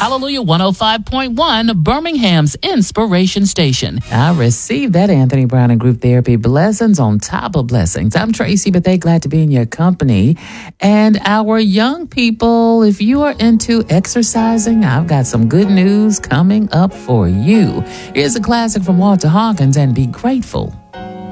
Hallelujah 105.1, Birmingham's Inspiration Station. I received that, Anthony Brown and Group Therapy. Blessings on top of blessings. I'm Tracy Bethea, glad to be in your company. And our young people, if you are into exercising, I've got some good news coming up for you. Here's a classic from Walter Hawkins, and Be Grateful.